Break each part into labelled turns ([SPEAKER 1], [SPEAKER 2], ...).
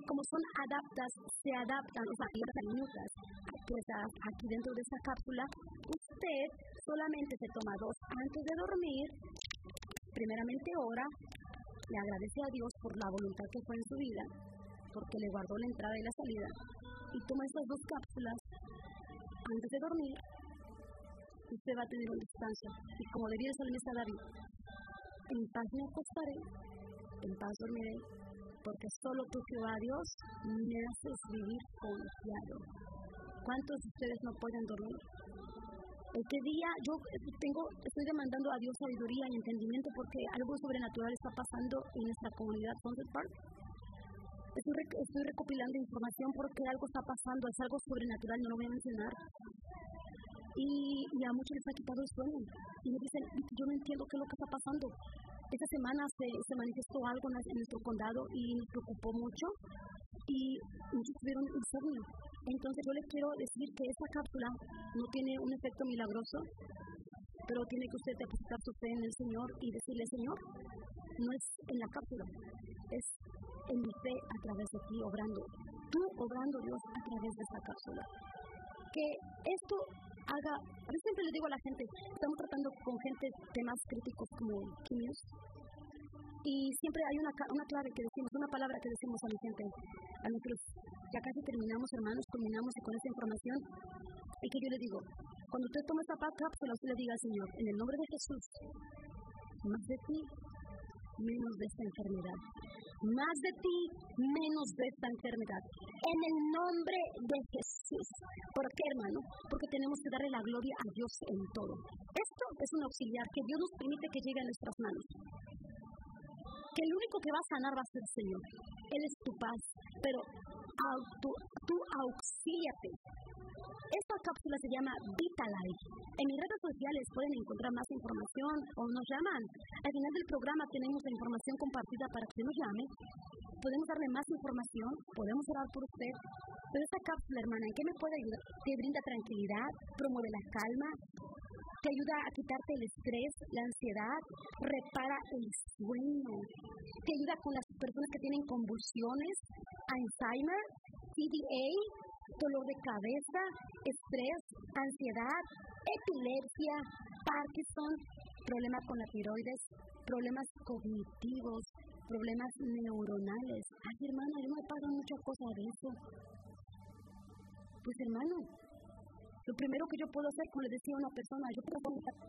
[SPEAKER 1] como son adaptas, se adaptan, o sea, minutos, pues aquí dentro de esta cápsula, usted solamente se toma 2 antes de dormir. Primeramente ora, le agradece a Dios por la voluntad que fue en su vida, porque le guardó la entrada y la salida, y toma estas 2 cápsulas antes de dormir. Usted va a tener un descanso, y como diría el salmista David, en paz me acostaré, en paz dormiré, porque solo tú, Jehová Dios, me haces vivir confiado. ¿Cuántos de ustedes no pueden dormir? Este día yo estoy demandando a Dios sabiduría y entendimiento, porque algo sobrenatural está pasando en nuestra comunidad Sunset Park. Estoy recopilando información porque algo está pasando, es algo sobrenatural, no lo voy a mencionar. Y a muchos les ha quitado el sueño. Y me dicen, yo no entiendo qué es lo que está pasando. Esta semana se manifestó algo en nuestro condado y nos preocupó mucho. Y muchos tuvieron insomnio. Entonces yo les quiero decir que esta cápsula no tiene un efecto milagroso, pero tiene que usted depositar su fe en el Señor y decirle, Señor, no es en la cápsula, es en mi fe a través de ti obrando. Tú obrando, Dios, a través de esta cápsula. Que esto haga, yo siempre le digo a la gente, estamos tratando con gente temas críticos como quimios, y siempre hay una clave que decimos, una palabra que decimos a mi gente, a nosotros, ya casi terminamos, hermanos, culminamos y con esta información, y que yo le digo, cuando usted toma esta cápsula, usted le diga al Señor, en el nombre de Jesús, más de ti, menos de esta enfermedad. Más de ti, menos de esta enfermedad. En el nombre de Jesús. ¿Por qué, hermano? Porque tenemos que darle la gloria a Dios en todo. Esto es un auxiliar que Dios nos permite que llegue a nuestras manos. Que el único que va a sanar va a ser el Señor. Él es tu paz. Pero tú auxíliate. Esta cápsula se llama Vitalife. En mis redes sociales pueden encontrar más información o nos llaman. Al final del programa tenemos la información compartida para que nos llame. Podemos darle más información, podemos orar por usted. Pero esta cápsula, hermana, ¿en qué me puede ayudar? Te brinda tranquilidad, promueve la calma, te ayuda a quitarte el estrés, la ansiedad, repara el sueño, te ayuda con las personas que tienen convulsiones, Alzheimer, TDA, dolor de cabeza, estrés, ansiedad, epilepsia, Parkinson, problemas con la tiroides, problemas cognitivos, problemas neuronales. Ay, hermana, yo me paso muchas cosas de eso. Pues, hermano, lo primero que yo puedo hacer, como le decía a una persona, yo puedo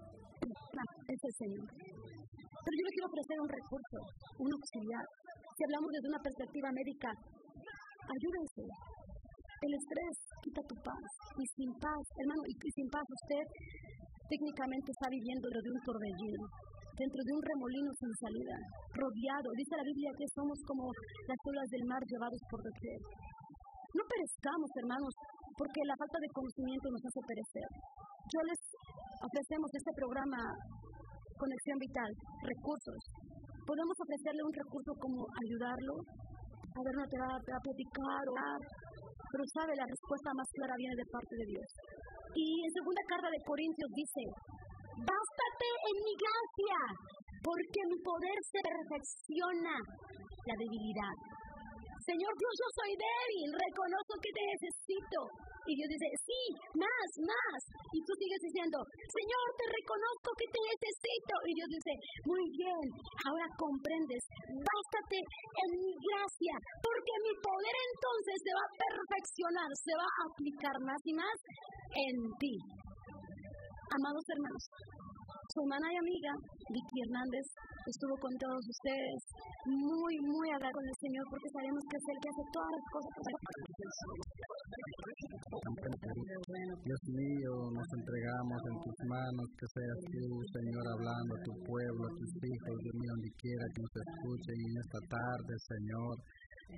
[SPEAKER 1] es el Señor. Pero yo le quiero ofrecer un recurso, un auxiliar. Si hablamos desde una perspectiva médica, ayúdense. El estrés quita tu paz, y sin paz, hermano, y sin paz usted técnicamente está viviendo dentro de un torbellino, dentro de un remolino sin salida, rodeado. Dice la Biblia que somos como las olas del mar llevados por doquier. No perezcamos, hermanos, porque la falta de conocimiento nos hace perecer. Yo les ofrecemos este programa Conexión Vital, recursos. Podemos ofrecerle un recurso como ayudarlo a ver una terapia, a platicar, orar. Pero sabe, la respuesta más clara viene de parte de Dios. Y en 2 carta de Corintios dice, bástate en mi gracia, porque mi poder se perfecciona la debilidad. Señor Dios, yo soy débil, reconozco que te necesito. Y Dios dice, sí, más. Y tú sigues diciendo, Señor, te reconozco que te necesito. Y Dios dice, muy bien, ahora comprendes, bástate en mi gracia, porque mi poder entonces se va a perfeccionar, se va a aplicar más y más en ti. Amados hermanos, su hermana y amiga, Vicky Hernández, estuvo con todos ustedes, muy agradecida con el Señor, porque sabemos que es Él que hace todas las cosas.
[SPEAKER 2] Dios mío, nos entregamos en tus manos, que seas tú, Señor, hablando a tu pueblo, a tus hijos, Dios mío, donde quiera que nos escuchen en esta tarde, Señor.